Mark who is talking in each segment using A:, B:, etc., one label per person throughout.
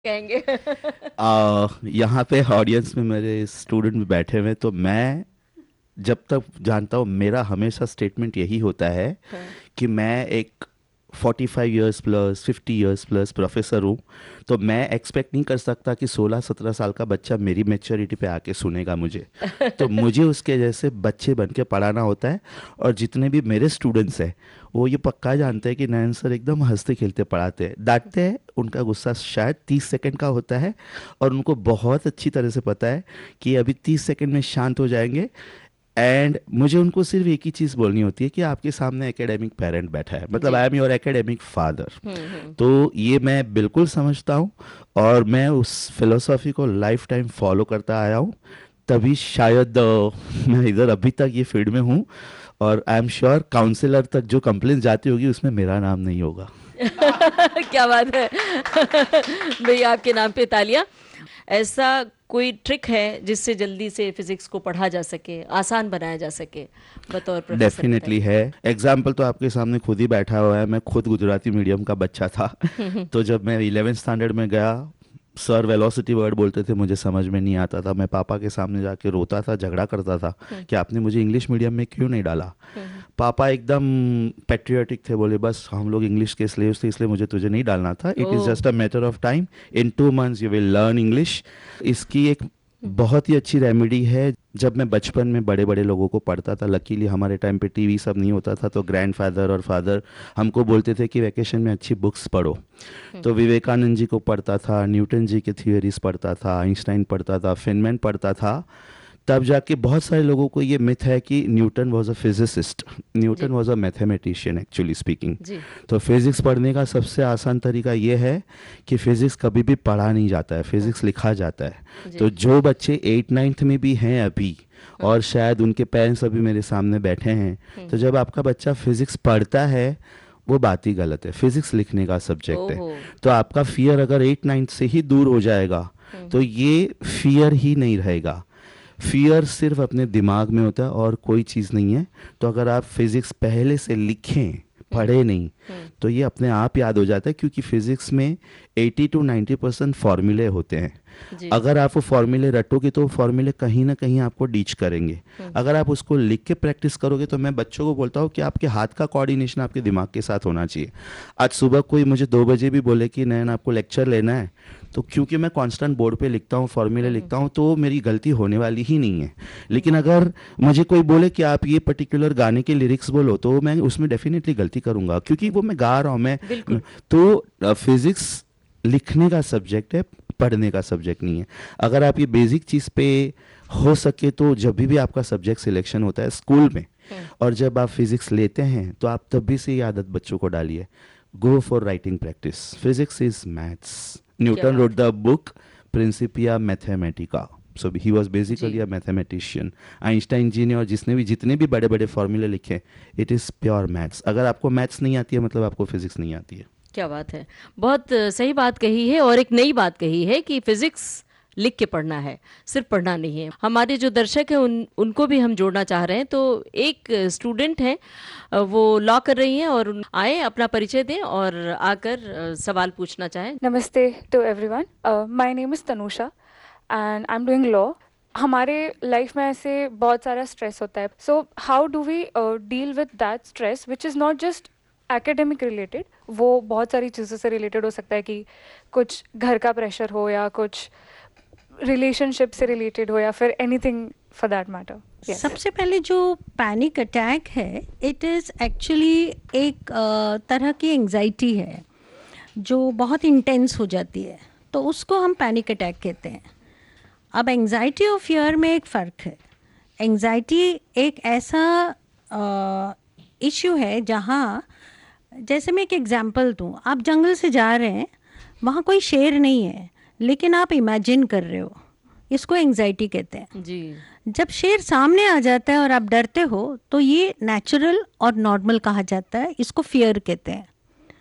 A: कहेंगे।
B: यहाँ पे ऑडियंस में मेरे स्टूडेंट भी बैठे हुए हैं, तो मैं जब तक जानता हूँ मेरा हमेशा स्टेटमेंट यही होता है
A: हाँ।
B: कि मैं एक 45 years plus 50 years plus professor हूँ। तो मैं एक्सपेक्ट नहीं कर सकता कि 16-17 साल का बच्चा मेरी मैच्योरिटी पे आके सुनेगा मुझे। तो मुझे उसके जैसे बच्चे बन के पढ़ाना होता है। और जितने भी मेरे स्टूडेंट्स हैं वो ये पक्का जानते हैं कि नयन सर एकदम हंसते खेलते पढ़ाते हैं, डांटते हैं, उनका गुस्सा शायद 30 सेकंड का होता है। और उनको बहुत अच्छी तरह से पता है कि अभी 30 सेकंड में शांत हो जाएंगे। एंड मुझे उनको सिर्फ एक ही चीज़ बोलनी होती है कि आपके सामने एकेडमिक पेरेंट बैठा है, मतलब
A: जी।
B: I am your academic father.
A: हम्म।
B: तो ये मैं बिल्कुल समझता हूँ। और मैं उस फिलोसॉफी को लाइफ टाइम फॉलो करता आया हूँ। तभी शायद मैं इधर अभी तक ये फील्ड में हूँ। और आई एम श्योर काउंसलर तक जो कंप्लेन जाती होगी उसमें मेरा नाम नहीं होगा।
A: क्या बात है। भैया आपके नाम पे तालियां। ऐसा कोई ट्रिक है जिससे जल्दी से फिजिक्स को पढ़ा जा सके, आसान बनाया जा सके? बतौर प्रोफेसर
B: डेफिनेटली
A: बताइए।
B: है। एग्जाम्पल तो आपके सामने खुद ही बैठा हुआ है, मैं खुद गुजराती मीडियम का बच्चा था। तो जब मैं 11th स्टैंडर्ड में गया, सर वेलोसिटी वर्ड बोलते थे, मुझे समझ में नहीं आता था। मैं पापा के सामने जाके रोता था, झगड़ा करता था
A: हम्म।
B: कि आपने मुझे इंग्लिश मीडियम में क्यों नहीं डाला।
A: हम्म।
B: पापा एकदम पेट्रियाटिक थे, बोले बस हम लोग इंग्लिश के स्लेव्स थे इसलिए मुझे तुझे नहीं डालना था। It is
A: oh.
B: Just a matter of time, in 2 months you will learn English. इसकी एक बहुत ही अच्छी रेमेडी है। जब मैं बचपन में बड़े बड़े लोगों को पढ़ता था, लकीली हमारे टाइम पे टीवी सब नहीं होता था, तो ग्रैंडफादर और फादर हमको बोलते थे कि वैकेशन में अच्छी बुक्स पढ़ो। तो विवेकानंद जी को पढ़ता था, न्यूटन जी के थियोरीज पढ़ता था, आइंस्टाइन पढ़ता था, फेनमैन पढ़ता था। तब जाके बहुत सारे लोगों को ये मिथ है कि Newton was a physicist, Newton
A: ji.
B: Was a mathematician actually speaking.
A: जी।
B: तो फिजिक्स पढ़ने का सबसे आसान तरीका ये है कि फिजिक्स कभी भी पढ़ा नहीं जाता है,
A: हाँ।
B: फिजिक्स लिखा जाता है।
A: जी।
B: तो जो बच्चे 8 9th में भी हैं अभी,
A: हाँ।
B: और शायद उनके पेरेंट्स अभी मेरे सामने बैठे हैं, तो जब आपका बच्चा फिजिक्स पढ़ता है, वो बात ही गलत है। फिजिक्स लिखने का सब्जेक्ट है।
A: ओहो।
B: तो आपका फियर अगर 8 9 से ही दूर हो जाएगा, तो ये फियर ही नहीं रहेगा। फियर सिर्फ अपने दिमाग में होता है और कोई चीज़ नहीं है। तो अगर आप फिज़िक्स पहले से लिखें, पढ़े नहीं, तो ये अपने आप याद हो जाता है, क्योंकि फिज़िक्स में 80 to 90% फॉर्मूले होते हैं।
A: जी।
B: अगर आप वो फॉर्मूले रटोगे तो वो फॉर्मूले कहीं ना कहीं आपको डीच करेंगे। अगर आप उसको लिख के प्रैक्टिस करोगे, तो मैं बच्चों को बोलता हूँ कि आपके हाथ का कोऑर्डिनेशन आपके दिमाग के साथ होना चाहिए। आज सुबह कोई मुझे 2 बजे भी बोले कि नयन आपको लेक्चर लेना है, तो क्योंकि मैं कांस्टेंट बोर्ड पे लिखता हूँ, फॉर्मूले लिखता हूँ, तो मेरी गलती होने वाली ही नहीं है। लेकिन अगर मुझे कोई बोले कि आप ये पर्टिकुलर गाने के लिरिक्स बोलो, तो मैं उसमें डेफिनेटली गलती करूँगा, क्योंकि वो मैं गा रहा हूँ मैं।
A: बिल्कुल।
B: तो फिजिक्स लिखने का सब्जेक्ट है, पढ़ने का सब्जेक्ट नहीं है। अगर आप ये बेसिक चीज़ पे हो सके, तो जब भी आपका सब्जेक्ट सिलेक्शन होता है स्कूल में, और जब आप फिजिक्स लेते हैं, तो आप तब भी से ये आदत बच्चों को डालिए, go for writing practice. Physics is maths.
A: क्या
B: न्यूटन रोट
A: बात
B: the book Principia Mathematica, so he was
A: है। जी।
B: बेसिकली अ मैथमेटिशियन। आइंस्टाइन जी ने और जितने भी बड़े बड़े फॉर्मूले लिखे, इट इज़ प्योर मैथ्स। अगर आपको मैथ्स नहीं आती है, मतलब आपको फिजिक्स नहीं आती है।
A: क्या बात है। बहुत सही बात कही है और एक नई बात कही है कि फिजिक्स लिख के पढ़ना है, सिर्फ पढ़ना नहीं है। हमारे जो दर्शक हैं उनको भी हम जोड़ना चाह रहे हैं। तो एक स्टूडेंट है, वो लॉ कर रही हैं, और आए अपना परिचय दें और आकर सवाल पूछना चाहें।
C: Namaste to everyone. My name is Tanusha and I'm doing law. हमारे लाइफ में ऐसे बहुत सारा स्ट्रेस होता है, so how do we deal with that stress which is not just academic related, वो बहुत सारी चीज़ों से रिलेटेड हो सकता है कि कुछ घर का प्रेशर हो या कुछ रिलेशनशिप से रिलेटेड हो या फिर anything for that matter. Yes.
D: सबसे पहले जो पैनिक अटैक है, इट इज़ एक्चुअली एक तरह की एंजाइटी है जो बहुत इंटेंस हो जाती है, तो उसको हम पैनिक अटैक कहते हैं। अब एंजाइटी और फियर में एक फ़र्क है। एंजाइटी एक ऐसा इश्यू है जहाँ, जैसे मैं एक एग्जांपल दूँ, आप जंगल से जा रहे हैं, वहाँ कोई शेर नहीं है, लेकिन आप इमेजिन कर रहे हो, इसको एंजाइटी कहते हैं।
A: जी।
D: जब शेर सामने आ जाता है और आप डरते हो, तो ये नेचुरल और नॉर्मल कहा जाता है, इसको फियर कहते हैं।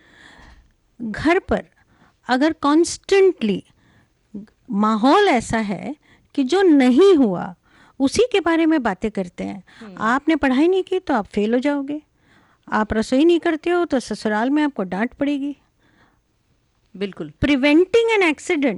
D: घर पर अगर कॉन्स्टेंटली माहौल ऐसा है कि जो नहीं हुआ उसी के बारे में बातें करते हैं, आपने पढ़ाई नहीं की तो आप फेल हो जाओगे, आप रसोई नहीं करते हो तो ससुराल में आपको डांट पड़ेगी।
A: बिल्कुल।
D: Preventing an accident